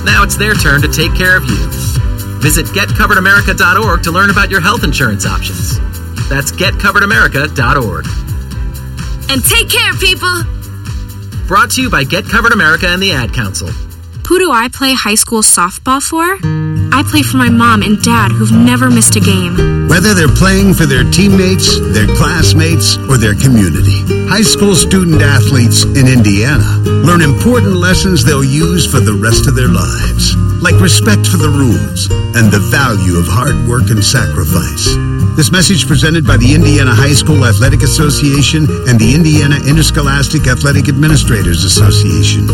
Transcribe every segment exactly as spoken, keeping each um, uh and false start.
Now it's their turn to take care of you. Visit get covered america dot org to learn about your health insurance options. That's get covered america dot org. And take care, people! Brought to you by Get Covered America and the Ad Council. Who do I play high school softball for? I play for my mom and dad who've never missed a game. Whether they're playing for their teammates, their classmates, or their community, high school student athletes in Indiana learn important lessons they'll use for the rest of their lives, like respect for the rules and the value of hard work and sacrifice. This message presented by the Indiana High School Athletic Association and the Indiana Interscholastic Athletic Administrators Association.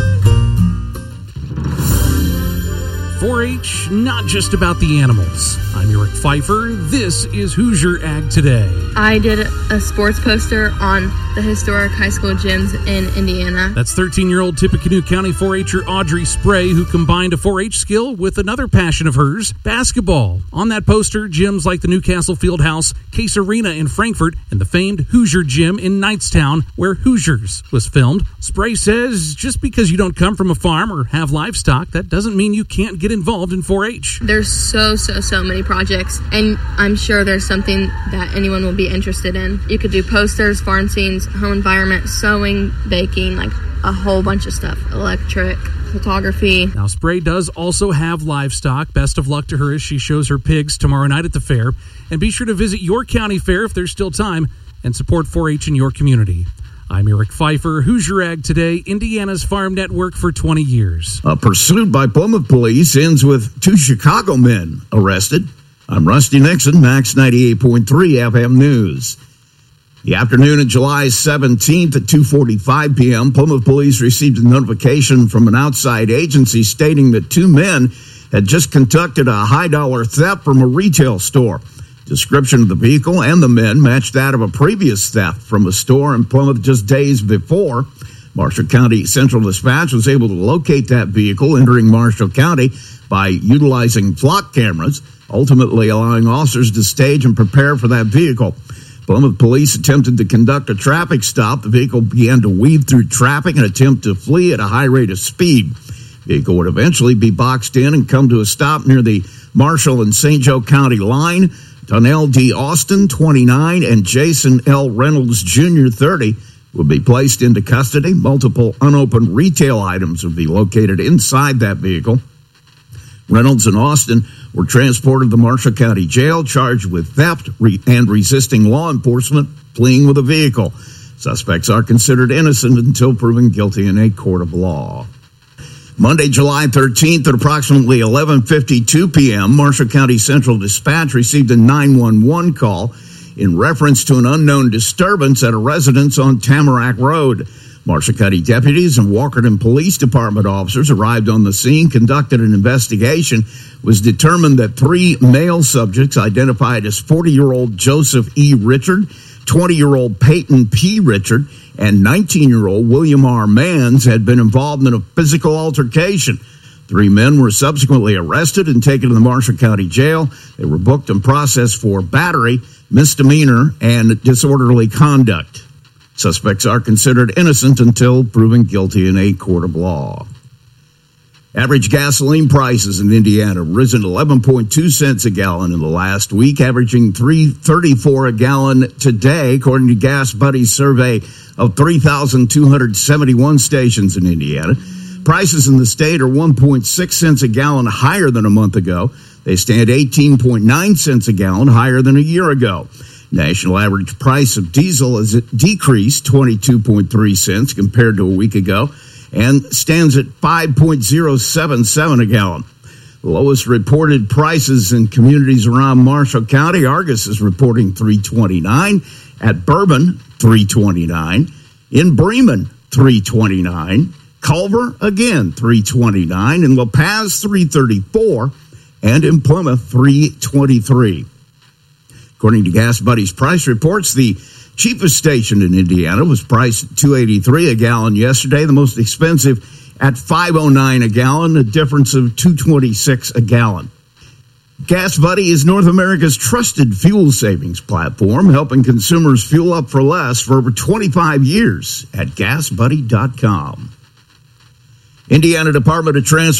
four H, not just about the animals. I'm Eric Pfeiffer. This is Hoosier Ag Today. I did a sports poster on the historic high school gyms in Indiana. That's thirteen-year-old Tippecanoe County four H'er Audrey Spray, who combined a four H skill with another passion of hers, basketball. On that poster, gyms like the Newcastle Fieldhouse, Case Arena in Frankfort, and the famed Hoosier Gym in Knightstown, where Hoosiers was filmed. Spray says just because you don't come from a farm or have livestock, that doesn't mean you can't get involved in four H. There's so, so, so many projects, and I'm sure there's something that anyone will be interested in. You could do posters, farm scenes, home environment, sewing, baking, like a whole bunch of stuff, electric, photography. Now, Spray does also have livestock. Best of luck to her as she shows her pigs tomorrow night at the fair. And be sure to visit your county fair if there's still time and support four H in your community. I'm Eric Pfeiffer, Hoosier Ag Today, Indiana's farm network for twenty years. A pursuit by Plymouth police ends with two Chicago men arrested. I'm Rusty Nixon, Max ninety-eight point three F M News. The afternoon of July seventeenth at two forty-five p.m., Plymouth police received a notification from an outside agency stating that two men had just conducted a high-dollar theft from a retail store. Description of the vehicle and the men matched that of a previous theft from a store in Plymouth just days before. Marshall County Central Dispatch was able to locate that vehicle entering Marshall County by utilizing flock cameras, ultimately allowing officers to stage and prepare for that vehicle. Plymouth police attempted to conduct a traffic stop. The vehicle began to weave through traffic and attempt to flee at a high rate of speed. The vehicle would eventually be boxed in and come to a stop near the Marshall and Saint Joe County line. Donnell D. Austin, twenty-nine, and Jason L. Reynolds, Junior, thirty, will be placed into custody. Multiple unopened retail items will be located inside that vehicle. Reynolds and Austin were transported to Marshall County Jail, charged with theft re- and resisting law enforcement, fleeing with a vehicle. Suspects are considered innocent until proven guilty in a court of law. Monday, July thirteenth at approximately eleven fifty-two p.m., Marshall County Central Dispatch received a nine one one call in reference to an unknown disturbance at a residence on Tamarack Road. Marshall County deputies and Walkerton Police Department officers arrived on the scene, conducted an investigation. It was determined that three male subjects identified as forty-year-old Joseph E. Richard, twenty-year-old Peyton P. Richard, and nineteen-year-old William R. Manns had been involved in a physical altercation. Three men were subsequently arrested and taken to the Marshall County Jail. They were booked and processed for battery, misdemeanor, and disorderly conduct. Suspects are considered innocent until proven guilty in a court of law. Average gasoline prices in Indiana risen eleven point two cents a gallon in the last week, averaging three thirty-four a gallon today, according to Gas Buddy's survey of three thousand two hundred seventy-one stations in Indiana. Prices in the state are one point six cents a gallon higher than a month ago. They stand eighteen point nine cents a gallon higher than a year ago. National average price of diesel has decreased twenty-two point three cents compared to a week ago and stands at five point oh seven seven a gallon. The lowest reported prices in communities around Marshall County. Argus is reporting three twenty-nine, at Bourbon three twenty-nine, in Bremen three twenty-nine, Culver again three twenty-nine, in La Paz three thirty-four, and in Plymouth three twenty-three. According to Gas Buddy's price reports, the cheapest station in Indiana was priced two eighty-three a gallon yesterday. The most expensive at five oh nine a gallon, a difference of two twenty-six a gallon. Gas Buddy is North America's trusted fuel savings platform, helping consumers fuel up for less for over twenty-five years at gas buddy dot com. Indiana Department of Transportation